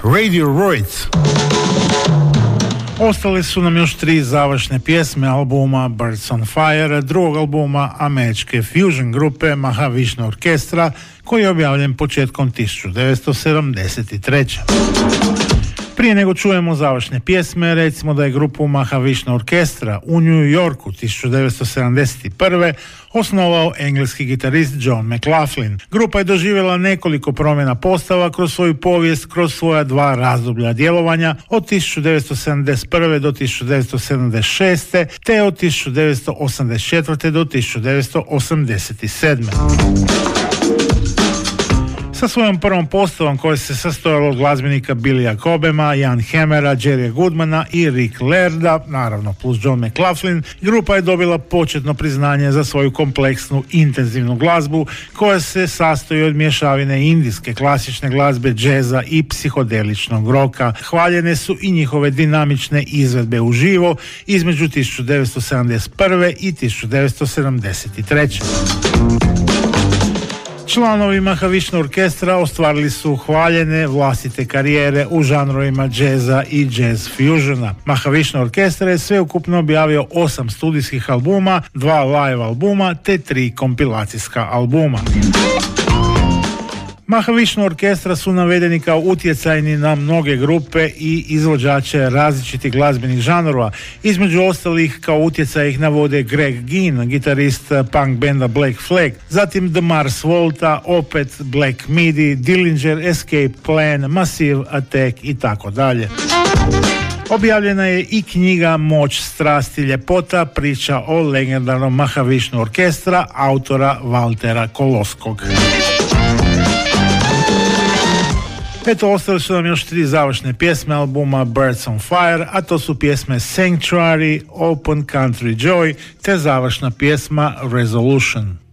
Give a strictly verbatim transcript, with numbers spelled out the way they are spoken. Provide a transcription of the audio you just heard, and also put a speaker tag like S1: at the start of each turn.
S1: Radiohead. Ostale su nam još tri završne pjesme albuma Birds on Fire, drugog albuma američke fusion grupe Mahavishnu Orkestra, koji je objavljen početkom tisuću devetsto sedamdeset treće. Prije nego čujemo završne pjesme, recimo da je grupu Mahavishnu Orkestra u New Yorku tisuću devetsto sedamdeset prve osnovao engleski gitarist John McLaughlin. Grupa je doživjela nekoliko promjena postava kroz svoju povijest, kroz svoja dva razdoblja djelovanja od tisuću devetsto sedamdeset prve do tisuću devetsto sedamdeset šeste te od tisuću devetsto osamdeset četvrte do tisuću devetsto osamdeset sedme. Sa svojom prvom postavom koja se sastojala od glazbenika Billya Cobhama, Jan Hammera, Jerrya Goodmana i Rick Lairda, naravno plus John McLaughlin, grupa je dobila početno priznanje za svoju kompleksnu, intenzivnu glazbu koja se sastoji od mješavine indijske klasične glazbe, džeza i psihodeličnog roka. Hvaljene su i njihove dinamične izvedbe uživo između tisuću devetsto sedamdeset prve i tisuću devetsto sedamdeset treće. Članovi Mahavishnu Orkestra ostvarili su hvaljene vlastite karijere u žanrovima džeza i jazz fusiona. Mahavishnu Orkestra je sveukupno objavio osam studijskih albuma, dva live albuma te tri kompilacijska albuma. Mahavishnu Orkestra su navedeni kao utjecajni na mnoge grupe i izvođače različitih glazbenih žanrova. Između ostalih kao utjecaj ih navode Greg Ginn, gitarist punk benda Black Flag, zatim The Mars Volta, opet Black Midi, Dillinger Escape Plan, Massive Attack i tako dalje. Objavljena je i knjiga Moć, strast i ljepota, priča o legendarnom Mahavishnu Orkestra autora Valtera Koloskog. Eto, ostale su nam još tri završne pjesme albuma Birds on Fire, a to su pjesme Sanctuary, Open Country Joy te završna pjesma Resolution.